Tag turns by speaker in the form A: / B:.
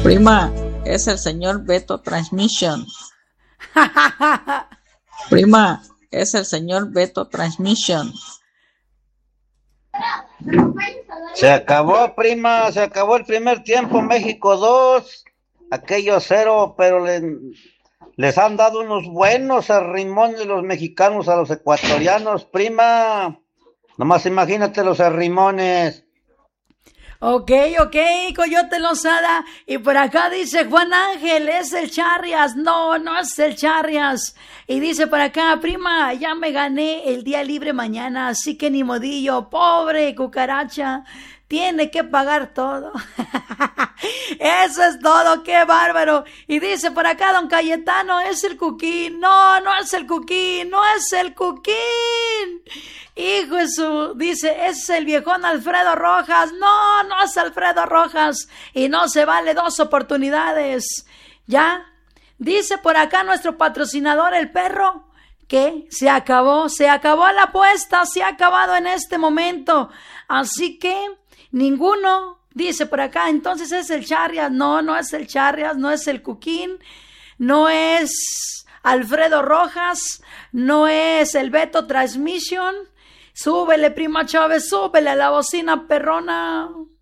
A: Prima, es el señor Beto Transmission. Prima, es el señor Beto Transmission.
B: Se acabó, prima, se acabó el primer tiempo, México 2, aquello 0, pero les han dado unos buenos arrimones los mexicanos a los ecuatorianos, prima. Nomás imagínate los arrimones.
C: Ok, Coyote Lozada. Y por acá dice Juan Ángel, es el Charrias. No, no es el Charrias. Y dice por acá, prima, ya me gané el día libre mañana, así que ni modillo, pobre cucaracha, tiene que pagar todo. Eso es todo, qué bárbaro. Y dice por acá don Cayetano, es el Cuquín. No, no es el Cuquín, no es el Cuquín. Hijo de su, dice, es el viejón Alfredo Rojas. No, no es Alfredo Rojas. Y no se vale 2 oportunidades. ¿Ya? Dice por acá nuestro patrocinador, el perro, que se acabó la apuesta, se ha acabado en este momento. Así que ninguno, dice por acá, entonces es el Charrias. No, no es el Charrias, no es el Cuquín, no es Alfredo Rojas, no es el Beto Transmission. Súbele, prima Chávez, súbele a la bocina perrona.